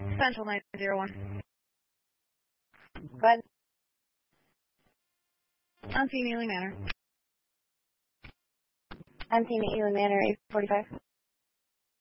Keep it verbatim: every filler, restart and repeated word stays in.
Central nine zero one. Go ahead. On Team Ely Manor. On Team Ely Manor, eight forty-five.